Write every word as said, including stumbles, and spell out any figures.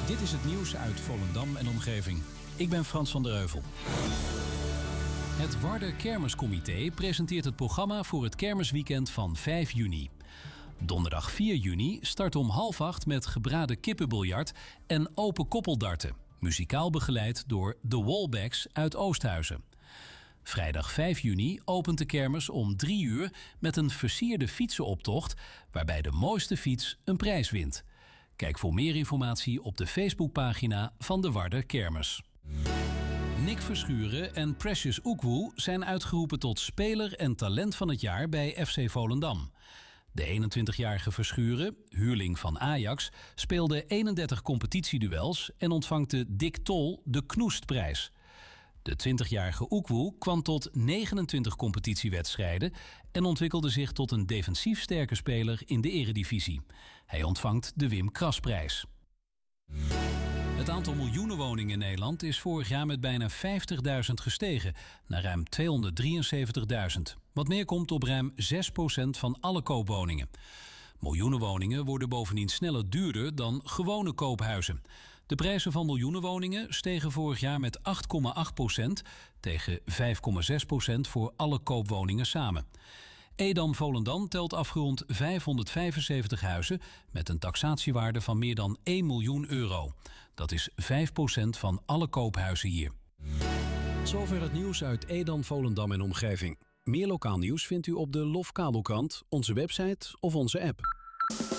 Dit is het nieuws uit Volendam en omgeving. Ik ben Frans van der Heuvel. Het Warder Kermiscomité presenteert het programma voor het kermisweekend van vijf juni. Donderdag vier juni start om half acht met gebraden kippenbiljart en open koppeldarten. Muzikaal begeleid door The Wallbacks uit Oosthuizen. Vrijdag vijf juni opent de kermis om drie uur met een versierde fietsenoptocht waarbij de mooiste fiets een prijs wint. Kijk voor meer informatie op de Facebookpagina van de Warder Kermis. Nick Verschuren en Precious Oekwoe zijn uitgeroepen tot speler en talent van het jaar bij F C Volendam. De eenentwintigjarige Verschuren, huurling van Ajax, speelde eenendertig competitieduels en ontvangt de Dick Tol de Knoestprijs. De twintigjarige Oekwoe kwam tot negenentwintig competitiewedstrijden en ontwikkelde zich tot een defensief sterke speler in de eredivisie. Hij ontvangt de Wim Krasprijs. Het aantal miljoenenwoningen in Nederland is vorig jaar met bijna vijftigduizend gestegen, naar ruim tweehonderddrieënzeventigduizend. Wat neerkomt op ruim zes procent van alle koopwoningen. Miljoenenwoningen worden bovendien sneller duurder dan gewone koophuizen. De prijzen van miljoenenwoningen stegen vorig jaar met acht komma acht procent tegen vijf komma zes procent voor alle koopwoningen samen. Edam Volendam telt afgerond vijfhonderdvijfenzeventig huizen met een taxatiewaarde van meer dan één miljoen euro. Dat is vijf procent van alle koophuizen hier. Zover het nieuws uit Edam, Volendam en omgeving. Meer lokaal nieuws vindt u op de Lof Kabelkrant, onze website of onze app.